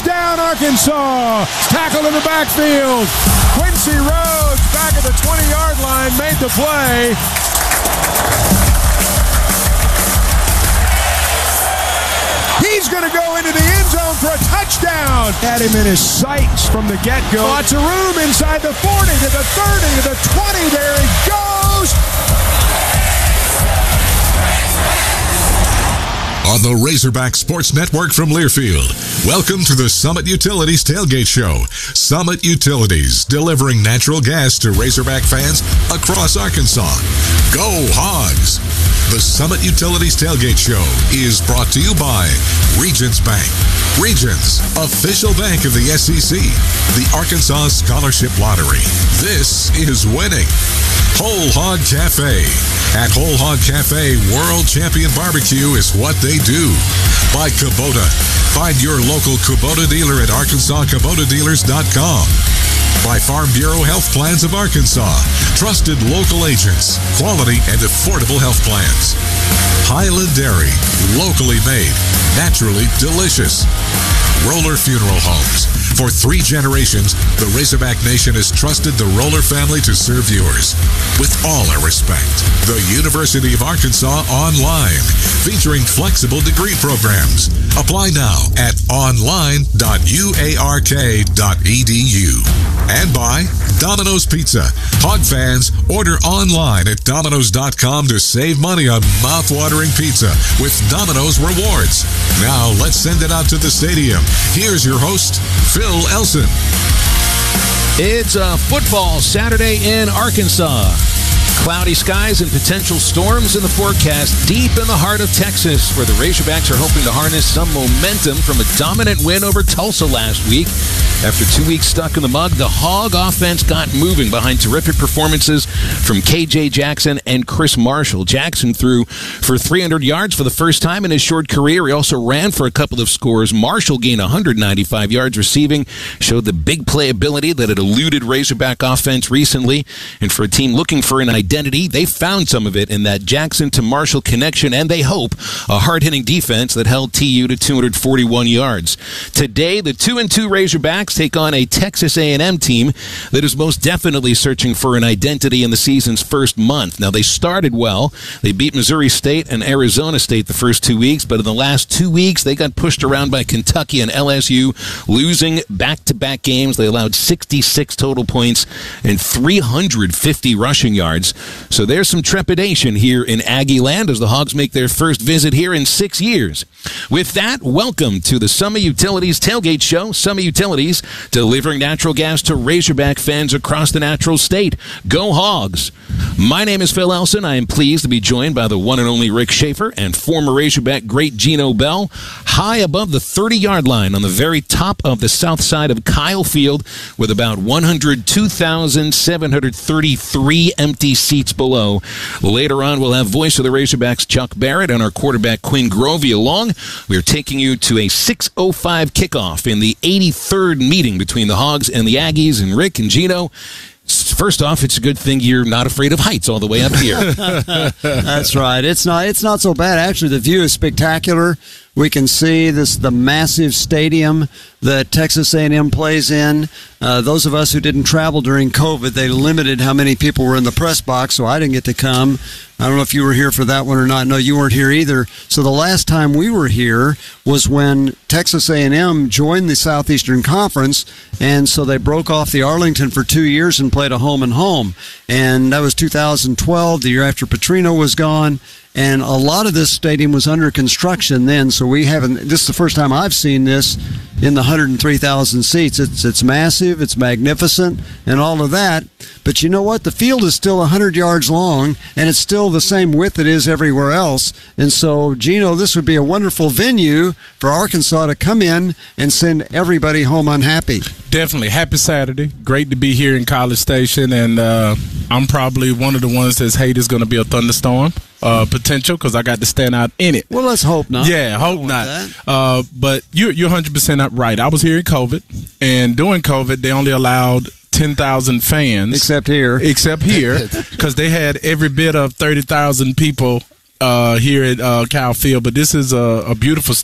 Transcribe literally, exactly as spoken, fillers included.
Touchdown, Arkansas. Tackle in the backfield. Quincy Rhodes back at the twenty-yard line made the play. He's going to go into the end zone for a touchdown. Had him in his sights from the get-go. Lots of room inside the forty, to the thirty, to the twenty. There he goes. On the Razorback Sports Network from Learfield, welcome to the Summit Utilities Tailgate Show. Summit Utilities, delivering natural gas to Razorback fans across Arkansas. Go Hogs! The Summit Utilities Tailgate Show is brought to you by Regions Bank. Regions, official bank of the S E C. The Arkansas Scholarship Lottery. This is winning. Whole Hog Cafe. At Whole Hog Cafe, World Champion Barbecue is what they do. By Kubota. Find your local Kubota dealer at arkansas kubota dealers dot com. By Farm Bureau Health Plans of Arkansas. Trusted local agents. Quality and affordable health plans. Highland Dairy. Locally made. Naturally delicious. Roller Funeral Homes. For three generations, the Razorback Nation has trusted the Roller family to serve yours. With all our respect, the University of Arkansas Online, featuring flexible degree programs. Apply now at online dot u a r k dot e d u. And by Domino's Pizza. Hog fans, order online at dominos dot com to save money on mouth-watering pizza with Domino's Rewards. Now, let's send it out to the stadium. Here's your host, Phil Elson. It's a football Saturday in Arkansas. Cloudy skies and potential storms in the forecast deep in the heart of Texas, where the Razorbacks are hoping to harness some momentum from a dominant win over Tulsa last week. After two weeks stuck in the mud, the Hog offense got moving behind terrific performances from K J Jackson and Chris Marshall. Jackson threw for three hundred yards for the first time in his short career. He also ran for a couple of scores. Marshall gained one hundred ninety-five yards receiving, showed the big playability that had eluded Razorback offense recently. And for a team looking for an identity, they found some of it in that Jackson to Marshall connection, and they hope a hard-hitting defense that held T U to two hundred forty-one yards. Today, the two and two Razorbacks take on a Texas A and M team that is most definitely searching for an identity in the season's first month. Now, they started well. They beat Missouri State and Arizona State the first two weeks, but in the last two weeks, they got pushed around by Kentucky and L S U, losing back-to-back games. They allowed sixty-six total points and three hundred fifty rushing yards. So there's some trepidation here in Aggie Land as the Hogs make their first visit here in six years. With that, welcome to the Summit Utilities Tailgate Show. Summit Utilities, delivering natural gas to Razorback fans across the natural state. Go Hogs! My name is Phil Elson. I am pleased to be joined by the one and only Rick Schaefer and former Razorback great Gino Bell, high above the thirty-yard line on the very top of the south side of Kyle Field, with about one hundred two thousand seven hundred thirty-three empty seats below. Later on, we'll have voice of the Razorbacks Chuck Barrett and our quarterback Quinn Grovey along. We're taking you to a six oh five kickoff in the eighty-third meeting between the Hogs and the Aggies. And Rick and Gino, first off, it's a good thing you're not afraid of heights all the way up here. That's right. It's not. It's not so bad. Actually, the view is spectacular. We can see this the massive stadium that Texas A and M plays in. Uh, those of us who didn't travel during COVID, they limited how many people were in the press box, so I didn't get to come. I don't know if you were here for that one or not. No, you weren't here either. So the last time we were here was when Texas A and M joined the Southeastern Conference, and so they broke off the Arlington for two years and played a home and home. And that was two thousand twelve, the year after Petrino was gone. And a lot of this stadium was under construction then, so we haven't. This is the first time I've seen this in the one hundred three thousand seats. It's it's massive, it's magnificent, and all of that. But you know what? The field is still one hundred yards long, and it's still the same width it is everywhere else. And so, Gino, this would be a wonderful venue for Arkansas to come in and send everybody home unhappy. Definitely. Happy Saturday. Great to be here in College Station, and uh, I'm probably one of the ones that's hate is going to be a thunderstorm uh, potential because I got to stand out in it. Well, let's hope not. Yeah, hope not. Uh, but you're, you're one hundred percent right. I was here in COVID, and during COVID, they only allowed ten thousand fans. Except here. Except here, because they had every bit of thirty thousand people uh, here at uh, Kyle Field. But this is a, a beautiful